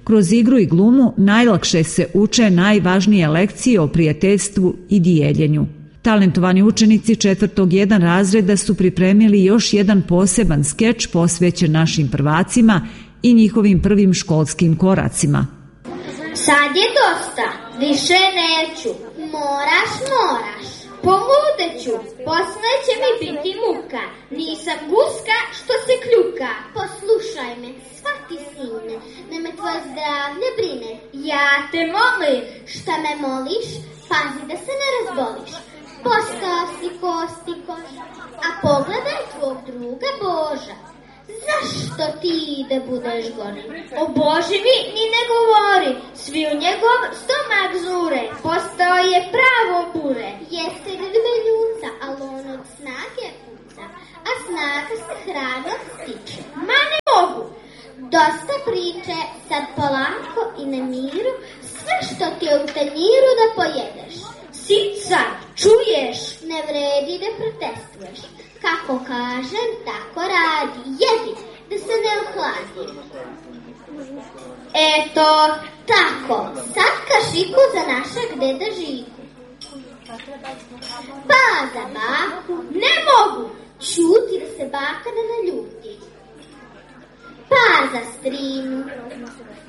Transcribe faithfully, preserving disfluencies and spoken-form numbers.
Kroz igru i glumu najlakše se uče najvažnije lekcije o prijateljstvu i dijeljenju. Talentovani učenici četvrtog jedan razreda su pripremili još jedan poseban skeč posvećen našim prvacima i njihovim prvim školskim koracima. Sad je dosta, više neću. Moraš, moraš. Poludeću, posle će mi biti muka. Nisam guska što se kljuka. Poslušaj me, shvati sine, ne me tvoje zdravlje brine. Ja te molim. Šta me moliš? Pazi da se ne razboliš. Postao si kostikoš, a pogledaj tvog druga Boža. Zašto ti da budeš gori? O Boži mi ni ne govori, svi u njegov stomak zure, postao je pravo bure. Jeste ljuljuca, ali on od snage puca, a snaga se hrana stiče. Ma ne mogu! Dosta priče, sad polako i na miru, sve što ti je u tanjiru da pojedeš. Sica, čuješ? Ne vredi da protestuješ. Kako kažem, tako radi. Jedi, da se ne ohladi. Eto, tako. Sad kašiku za našeg deda Žiku. Pa za baku, ne mogu. Čuti da se baka ne naljuti. Pa za strinu.